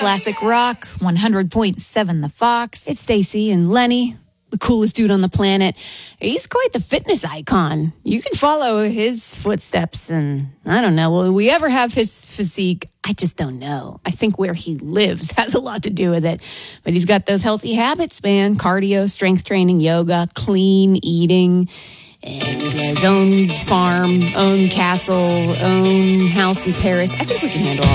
Classic Rock, 100.7 The Fox. It's Stacy and Lenny, the coolest dude on the planet. He's quite the fitness icon. You can follow his footsteps, and I don't know, will we ever have his physique? I just don't know. I think where he lives has a lot to do with it. But he's got those healthy habits, man. Cardio, strength training, yoga, clean eating, and his own farm, own castle, own house in Paris. I think we can handle all